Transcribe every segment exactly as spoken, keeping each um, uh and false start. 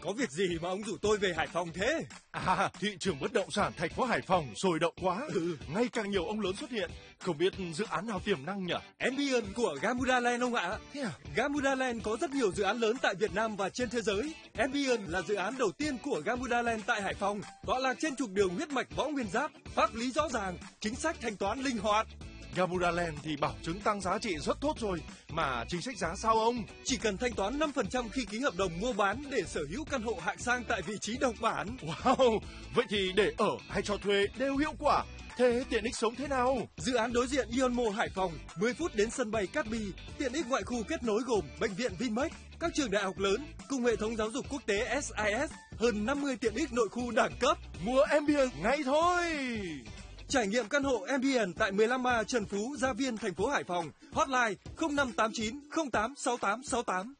Có việc gì mà ông rủ tôi về Hải Phòng thế? À, thị trường bất động sản thành phố Hải Phòng sôi động quá. Ừ. Ngày càng nhiều ông lớn xuất hiện. Không biết dự án nào tiềm năng nhỉ? Ambience của Gamuda Land ông ạ. Thế à? Gamuda Land có rất nhiều dự án lớn tại Việt Nam và trên thế giới. Ambience là dự án đầu tiên của Gamuda Land tại Hải Phòng. Tọa lạc trên trục đường huyết mạch Võ Nguyên Giáp, pháp lý rõ ràng, chính sách thanh toán linh hoạt. Gamuda Land thì bảo chứng tăng giá trị rất tốt rồi, mà chính sách giá sao ông? Chỉ cần thanh toán năm phần trăm khi ký hợp đồng mua bán để sở hữu căn hộ hạng sang tại vị trí độc bản. Wow, vậy thì để ở hay cho thuê đều hiệu quả. Thế tiện ích sống thế nào? Dự án đối diện Ion Mall Hải Phòng, mười phút đến sân bay Cát Bi, tiện ích ngoại khu kết nối gồm bệnh viện Vinmec, các trường đại học lớn cùng hệ thống giáo dục quốc tế ét i ét, hơn năm mươi tiện ích nội khu đẳng cấp. Mua Ambience ngay thôi. Trải nghiệm căn hộ Ambience tại mười lăm A Trần Phú, Gia Viên, thành phố Hải Phòng. Hotline không năm tám chín không tám sáu tám sáu tám.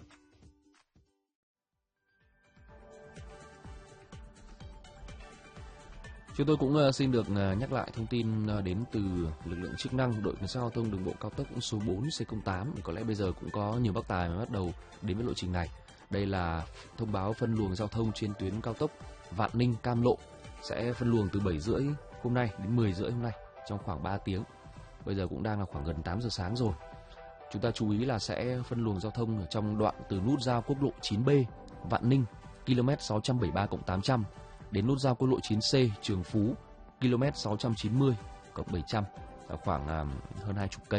Chúng tôi cũng xin được nhắc lại thông tin đến từ lực lượng chức năng. Đội cảnh sát giao thông đường bộ cao tốc số bốn C không tám. Có lẽ bây giờ cũng có nhiều bác tài mới bắt đầu đến với lộ trình này. Đây là thông báo phân luồng giao thông trên tuyến cao tốc Vạn Ninh Cam Lộ, sẽ phân luồng từ bảy rưỡi hôm nay đến mười rưỡi hôm nay trong khoảng ba tiếng. Bây giờ cũng đang là khoảng gần tám giờ sáng rồi. Chúng ta chú ý là sẽ phân luồng giao thông ở trong đoạn từ nút giao quốc lộ chín B Vạn Ninh km sáu trăm bảy mươi ba cộng tám trăm đến nút giao quốc lộ chín C Trường Phú km sáu trăm chín mươi cộng bảy trăm, là khoảng à, hơn hai mươi cây.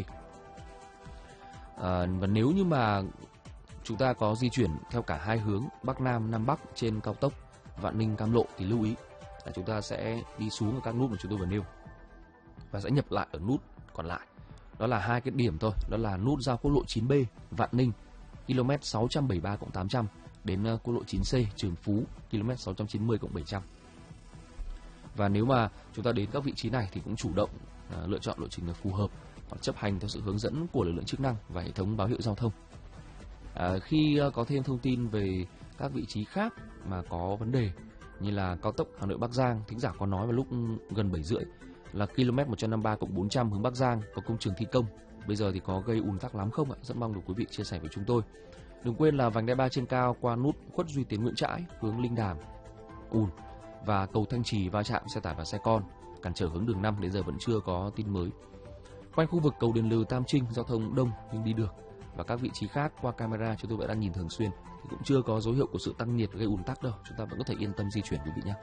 À, và nếu như mà chúng ta có di chuyển theo cả hai hướng Bắc Nam Nam Bắc trên cao tốc Vạn Ninh Cam Lộ thì lưu ý là chúng ta sẽ đi xuống ở các nút mà chúng tôi vừa nêu và sẽ nhập lại ở nút còn lại. Đó là hai cái điểm thôi, đó là nút giao quốc lộ chín B Vạn Ninh km sáu trăm bảy mươi ba cộng tám trăm đến uh, quốc lộ chín C Trường Phú km sáu trăm chín mươi cộng bảy trăm. Và nếu mà chúng ta đến các vị trí này thì cũng chủ động uh, lựa chọn lộ trình phù hợp và chấp hành theo sự hướng dẫn của lực lượng chức năng và hệ thống báo hiệu giao thông. Uh, khi uh, có thêm thông tin về các vị trí khác mà có vấn đề như là cao tốc Hà Nội Bắc Giang, thính giả có nói vào lúc gần bảy rưỡi là km một trăm năm mươi ba cộng bốn trăm hướng Bắc Giang có công trường thi công. Bây giờ thì có gây ùn tắc lắm không ạ? Rất mong được quý vị chia sẻ với chúng tôi. Đừng quên là vành đai ba trên cao qua nút Khuất Duy Tiến Nguyễn Trãi hướng Linh Đàm ùn, và cầu Thanh Trì va chạm xe tải và xe con cản trở hướng đường năm, đến giờ vẫn chưa có tin mới. Quanh khu vực cầu Đền Lừ Tam Trinh giao thông đông nhưng đi được, và các vị trí khác qua camera chúng tôi vẫn đang nhìn thường xuyên thì cũng chưa có dấu hiệu của sự tăng nhiệt gây ùn tắc đâu, chúng ta vẫn có thể yên tâm di chuyển quý vị nhé.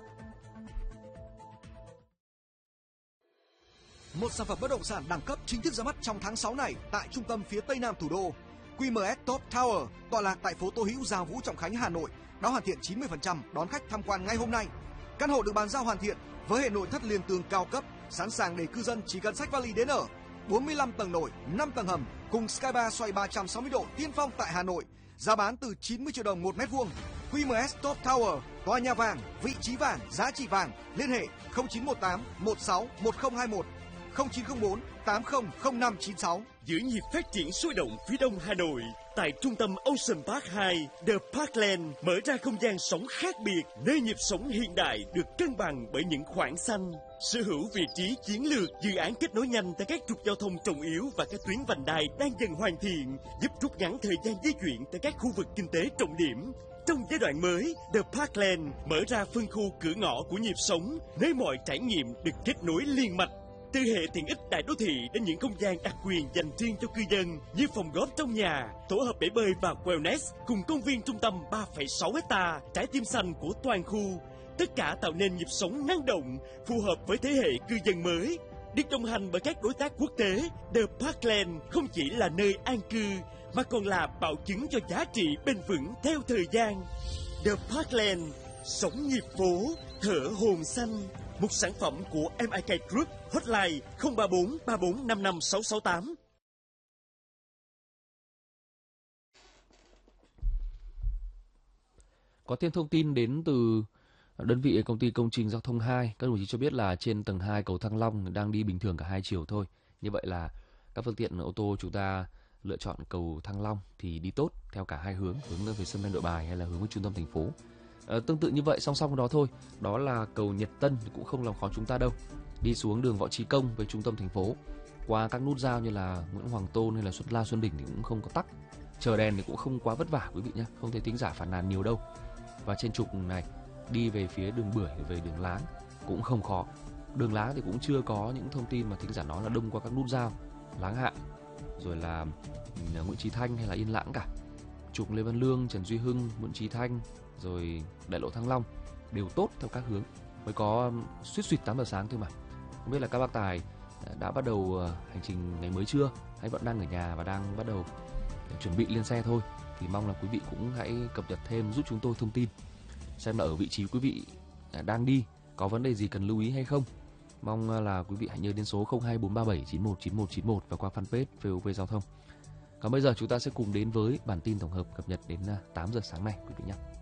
Một sản phẩm bất động sản đẳng cấp chính thức ra mắt trong tháng sáu này tại trung tâm phía tây nam thủ đô. quy em ét Top Tower tọa lạc tại phố Tô Hữu, Gia Vũ, Trọng Khánh, Hà Nội, đã hoàn thiện chín mươi phần trăm, đón khách tham quan ngay hôm nay. Căn hộ được bàn giao hoàn thiện với hệ nội thất liền tường cao cấp, sẵn sàng để cư dân chỉ cần xách vali đến ở. bốn mươi lăm tầng nổi, năm tầng hầm cùng sky bar xoay ba trăm sáu mươi độ tiên phong tại Hà Nội. Giá bán từ chín mươi triệu đồng một mét vuông. quy em ét Top Tower, tòa nhà vàng, vị trí vàng, giá trị vàng. Liên hệ không chín một tám một sáu một không hai một, không chín không bốn tám không không năm chín sáu. Giữ nhịp phát triển sôi động phía đông Hà Nội, tại trung tâm Ocean Park hai, The Parkland mở ra không gian sống khác biệt, nơi nhịp sống hiện đại được cân bằng bởi những khoảng xanh. Sở hữu vị trí chiến lược, dự án kết nối nhanh tại các trục giao thông trọng yếu và các tuyến vành đai đang dần hoàn thiện, giúp rút ngắn thời gian di chuyển tại các khu vực kinh tế trọng điểm. Trong giai đoạn mới, The Parkland mở ra phân khu cửa ngõ của nhịp sống, nơi mọi trải nghiệm được kết nối liên mạch. Từ hệ tiện ích đại đô thị đến những không gian đặc quyền dành riêng cho cư dân như phòng góp trong nhà, tổ hợp bể bơi và wellness cùng công viên trung tâm ba phẩy sáu héc-ta, trái tim xanh của toàn khu. Tất cả tạo nên nhịp sống năng động, phù hợp với thế hệ cư dân mới. Được đồng hành bởi các đối tác quốc tế, The Parkland không chỉ là nơi an cư mà còn là bảo chứng cho giá trị bền vững theo thời gian. The Parkland, sống nhịp phố, thở hồn xanh. Một sản phẩm của em i ca Group. Hotline không ba bốn ba bốn năm năm sáu sáu tám. Có thêm thông tin đến từ đơn vị công ty công trình giao thông hai. Các đồng chí cho biết là trên tầng hai cầu Thăng Long đang đi bình thường cả hai chiều thôi. Như vậy là các phương tiện ô tô chúng ta lựa chọn cầu Thăng Long thì đi tốt theo cả hai hướng, hướng về sân bay Nội Bài hay là hướng về trung tâm thành phố. À, tương tự như vậy, song song đó thôi, đó là cầu Nhật Tân thì cũng không làm khó chúng ta đâu. Đi xuống đường Võ Trí Công với trung tâm thành phố, qua các nút giao như là Nguyễn Hoàng Tôn hay là Xuân La Xuân Đỉnh thì cũng không có tắc. Chờ đèn thì cũng không quá vất vả quý vị nhé, không thấy thính giả phản nàn nhiều đâu. Và trên trục này đi về phía đường Bưởi, về đường Láng cũng không khó. Đường Láng thì cũng chưa có những thông tin mà thính giả nói là đông qua các nút giao Láng Hạ, rồi là Nguyễn Chí Thanh hay là Yên Lãng cả. Trục Lê Văn Lương, Trần Duy Hưng, Nguyễn Chí Thanh, rồi đại lộ Thăng Long đều tốt theo các hướng. Mới có suýt suýt tám giờ sáng thôi mà. Không biết là các bác tài đã bắt đầu hành trình ngày mới chưa, hay vẫn đang ở nhà và đang bắt đầu chuẩn bị lên xe thôi. Thì mong là quý vị cũng hãy cập nhật thêm giúp chúng tôi thông tin, xem là ở vị trí quý vị đang đi có vấn đề gì cần lưu ý hay không. Mong là quý vị hãy nhớ đến số không hai bốn ba bảy chín một chín một chín một và qua fanpage vê o vê Giao thông. Còn bây giờ chúng ta sẽ cùng đến với bản tin tổng hợp cập nhật đến tám giờ sáng nay quý vị nhé.